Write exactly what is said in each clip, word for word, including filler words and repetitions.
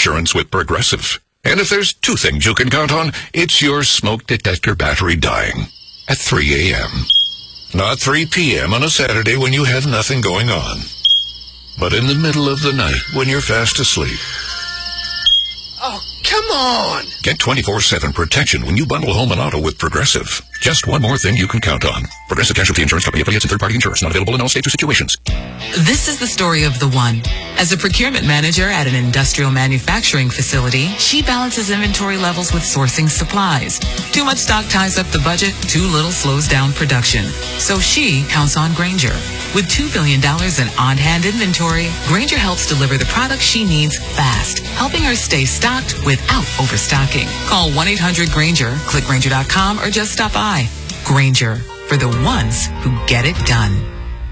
insurance with Progressive. And if there's two things you can count on, it's your smoke detector battery dying at three a.m. Not three p.m. on a Saturday when you have nothing going on, but in the middle of the night when you're fast asleep. Oh, come on! Get twenty-four seven protection when you bundle home and auto with Progressive. Just one more thing you can count on. Progressive Casualty Insurance Company, affiliates and third-party insurers. Not available in all states or situations. This is the story of the one. As a procurement manager at an industrial manufacturing facility, she balances inventory levels with sourcing supplies. Too much stock ties up the budget, too little slows down production. So she counts on Grainger. With two billion dollars in on-hand inventory, Grainger helps deliver the products she needs fast, helping her stay stocked without overstocking. Call one eight hundred Grainger, click Grainger dot com, or just stop by. Grainger, for the ones who get it done.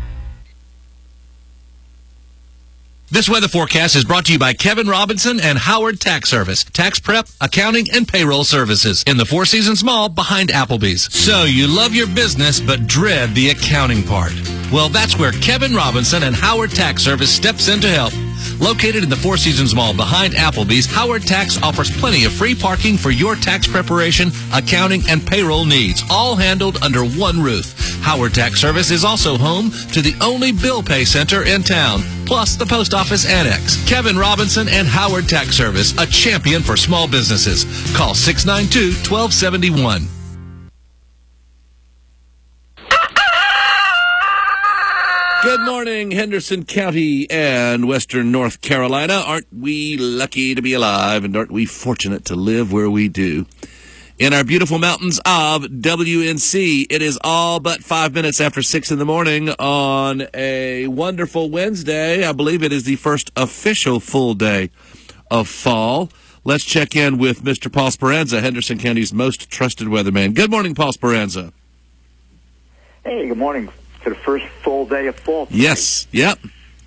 This weather forecast is brought to you by Kevin Robinson and Howard Tax Service. Tax prep, accounting, and payroll services in the Four Seasons Mall behind Applebee's. So you love your business but dread the accounting part. Well, that's where Kevin Robinson and Howard Tax Service steps in to help. Located in the Four Seasons Mall behind Applebee's, Howard Tax offers plenty of free parking for your tax preparation, accounting, and payroll needs, all handled under one roof. Howard Tax Service is also home to the only bill pay center in town, plus the post office annex. Kevin Robinson and Howard Tax Service, a champion for small businesses. Call six nine two, one two seven one. Good morning, Henderson County and Western North Carolina. Aren't we lucky to be alive, and aren't we fortunate to live where we do? In our beautiful mountains of W N C, it is all but five minutes after six in the morning on a wonderful Wednesday. I believe it is the first official full day of fall. Let's check in with Mister Paul Speranza, Henderson County's most trusted weatherman. Good morning, Paul Speranza. Hey, good morning. To the first full day of fall today. Yes, yep.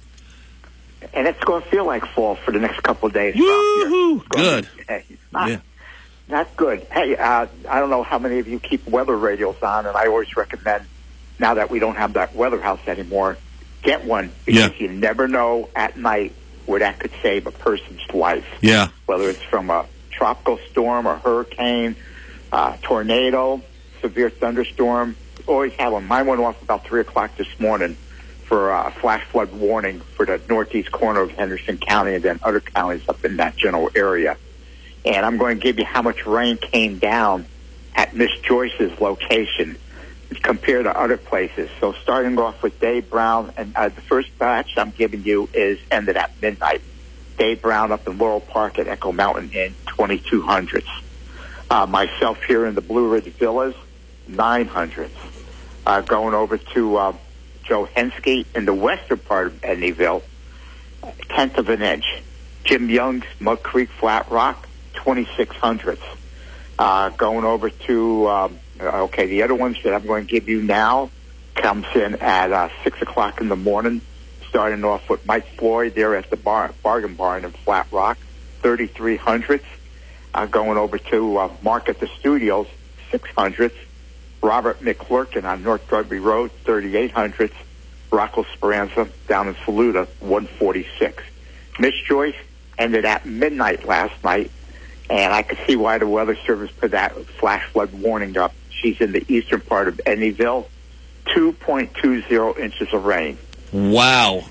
And it's going to feel like fall for the next couple of days. Woo-hoo! Good. Be, hey, not, yeah. not good. Hey, uh, I don't know how many of you keep weather radios on, and I always recommend, now that we don't have that weather house anymore, get one, because yeah. you never know at night where that could save a person's life. Yeah. Whether it's from a tropical storm, a hurricane, uh, tornado, severe thunderstorm. Always have one. Mine went off about three o'clock this morning for a flash flood warning for the northeast corner of Henderson County and then other counties up in that general area. And I'm going to give you how much rain came down at Miss Joyce's location compared to other places. So starting off with Dave Brown, and uh, the first batch I'm giving you is ended at midnight. Dave Brown up in Laurel Park at Echo Mountain in twenty-two hundreds. Uh, myself here in the Blue Ridge Villas, nine hundredths. Uh, going over to uh, Joe Henske in the western part of Edneyville, tenth of an inch. Jim Young's Mud Creek Flat Rock, twenty-six hundredths. Uh, going over to, um, okay, the other ones that I'm going to give you now comes in at uh, six o'clock in the morning, starting off with Mike Floyd there at the bar, Bargain Barn in Flat Rock, thirty-three hundredths. Uh, going over to uh, Mark at the Studios, six hundredths. Robert McClurkin on North Dudley Road, thirty-eight hundredths. Rocco Speranza down in Saluda, one forty-six. Miss Joyce ended at midnight last night, and I could see why the Weather Service put that flash flood warning up. She's in the eastern part of Edneyville, two point two zero inches of rain. Wow.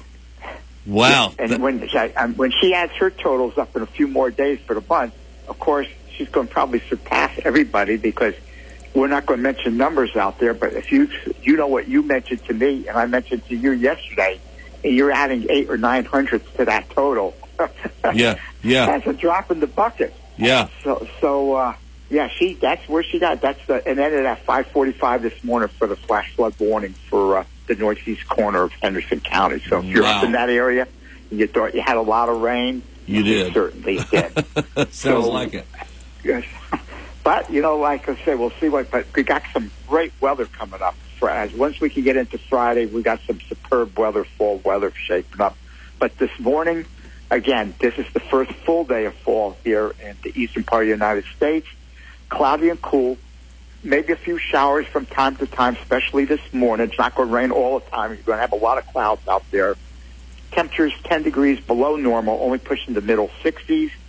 Wow. Yeah, and that- when, she, um, when she adds her totals up in a few more days for the month, of course, she's going to probably surpass everybody, because we're not going to mention numbers out there, but if you you know what you mentioned to me and I mentioned to you yesterday, and you're adding eight or nine hundredths to that total. yeah, yeah. That's a drop in the bucket. Yeah. So, so uh, yeah, she that's where she got. That's the and ended at five forty-five this morning for the flash flood warning for uh, the northeast corner of Henderson County. So if you're wow. up in that area and you thought you had a lot of rain, you did. You certainly did. Sounds so, like it. Yes. But, you know, like I say, we'll see what, but we got some great weather coming up. For, as once we can get into Friday, we got some superb weather, fall weather shaping up. But this morning, again, this is the first full day of fall here in the eastern part of the United States. Cloudy and cool, maybe a few showers from time to time, especially this morning. It's not going to rain all the time. You're going to have a lot of clouds out there. Temperatures ten degrees below normal, only pushing the middle sixties.